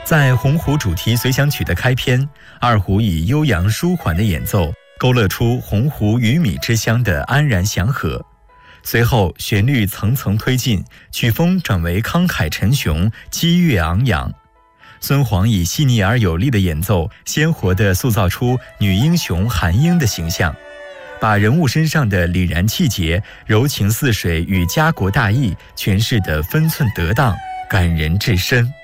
在《洪湖主题随想曲》的开篇，二胡以悠扬舒缓的演奏，勾勒出洪湖鱼米之乡的安然祥和。随后，旋律层层推进，曲风转为慷慨沉雄，激越昂扬。孙煌以细腻而有力的演奏，鲜活地塑造出女英雄韩英的形象，把人物身上的凛然气节、柔情似水与家国大义诠释得分寸得当，感人至深。